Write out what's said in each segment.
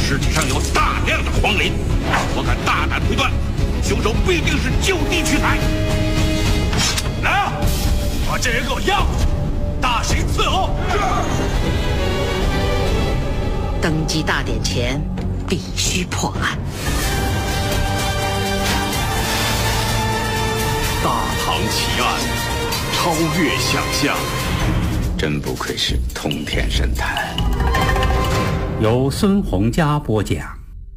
尸体上有大量的黄磷，我敢大胆推断，凶手必定是就地取材。来啊，把这人给我押回去，大刑伺候。 登基大典前必须破案。 大唐奇案，超越想象， 真不愧是通天神探。 由孙洪佳播讲。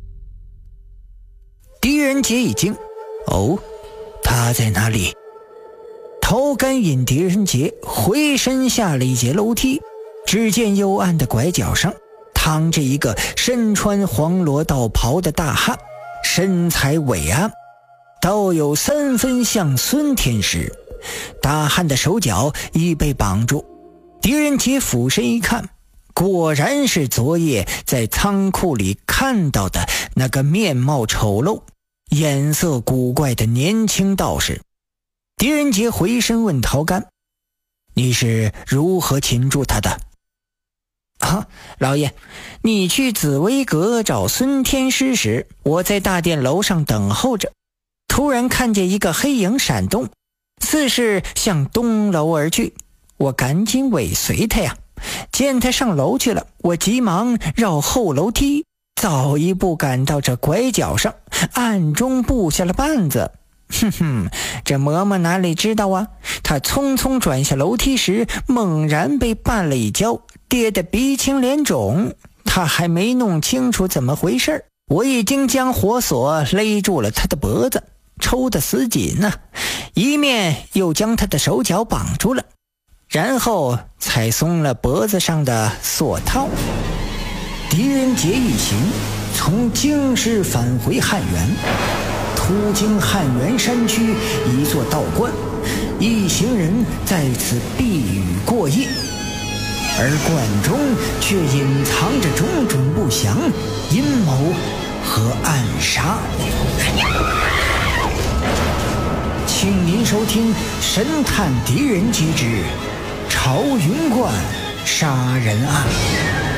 狄仁杰一惊，哦，他在哪里？陶干引狄仁杰回身下了一节楼梯，只见幽暗的拐角上躺着一个身穿黄罗道袍的大汉，身材伟岸，倒有3分像孙天师。大汉的手脚已被绑住，狄仁杰俯身一看，果然是昨夜在仓库里看到的那个面貌丑陋、颜色古怪的年轻道士。狄仁杰回身问陶干：“你是如何擒住他的？”“啊，老爷，你去紫薇阁找孙天师时，我在大殿楼上等候着，突然看见一个黑影闪动，似是向东楼而去，我赶紧尾随他呀。见他上楼去了，我急忙绕后楼梯，早一步赶到这拐角上，暗中布下了绊子。哼哼，这嬷嬷哪里知道啊，他匆匆转下楼梯时，猛然被绊了一跤，跌得鼻青脸肿。他还没弄清楚怎么回事，我已经将火索勒住了他的脖子，抽得死紧啊，一面又将他的手脚绑住了，然后才松了脖子上的锁套。狄仁杰一行从京师返回汉源，途经汉源山区一座道观，一行人在此避雨过夜，而观中却隐藏着种种不祥阴谋和暗杀。请您收听《神探狄仁杰之朝云观杀人案》。